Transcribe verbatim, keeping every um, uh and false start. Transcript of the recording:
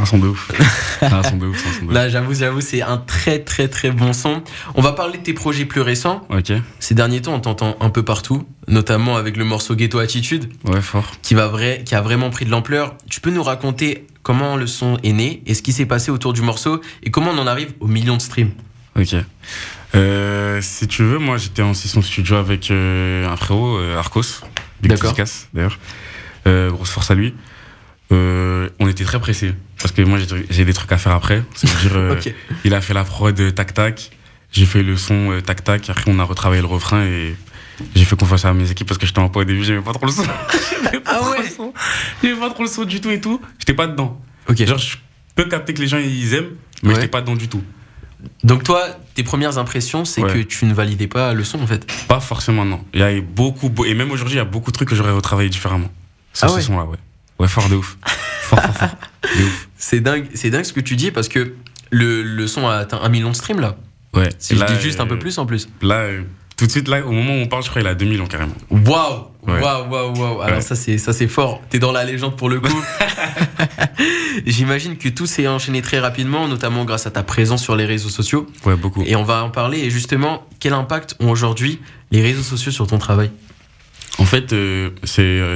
son de ouf. C'est un son de ouf, c'est un son de ouf. Là, j'avoue, j'avoue, c'est un très très très bon son. On va parler de tes projets plus récents. Ok. Ces derniers temps, on t'entend un peu partout, notamment avec le morceau Ghetto Attitude, Ouais, fort. qui, va vrai, qui a vraiment pris de l'ampleur. Tu peux nous raconter comment le son est né et ce qui s'est passé autour du morceau et comment on en arrive aux millions de streams? Ok. Euh, si tu veux, moi j'étais en session studio avec euh, un frérot, euh, Arcos, Big D'accord. Tiscas d'ailleurs. Euh, grosse force à lui. Euh, on était très pressés parce que moi j'ai, j'ai des trucs à faire après. C'est-à-dire, euh, Ok. il a fait la prod euh, tac tac, j'ai fait le son euh, tac tac. Après on a retravaillé le refrain et j'ai fait confiance à mes équipes parce que j'étais en poids au début, j'aimais pas trop le son. J'aimais pas Ah trop ouais. le son. J'aimais pas trop le son du tout et tout. J'étais pas dedans. Ok. Genre je peux capter que les gens ils aiment, mais Ouais. j'étais pas dedans du tout. Donc toi, tes premières impressions, c'est Ouais. que tu ne validais pas le son en fait. Pas forcément, non. Il y a beaucoup, beau- et même aujourd'hui, il y a beaucoup de trucs que j'aurais retravaillé différemment. Sur Ah ce ouais. son-là, ouais. Ouais, fort de ouf. Fort, fort, fort. De ouf. C'est dingue, c'est dingue ce que tu dis parce que le, le son a atteint un million de streams là. Ouais. Si Et je là, dis juste un euh, peu plus en plus. Là, euh, tout de suite, là, au moment où on parle, je crois qu'il a deux millions carrément. Waouh, Ouais. waouh, waouh, waouh. Alors Ouais. ça c'est ça c'est fort. T'es dans la légende pour le coup. J'imagine que tout s'est enchaîné très rapidement, notamment grâce à ta présence sur les réseaux sociaux. Ouais, beaucoup. Et on va en parler. Et justement, quel impact ont aujourd'hui les réseaux sociaux sur ton travail? En fait, euh, c'est, euh,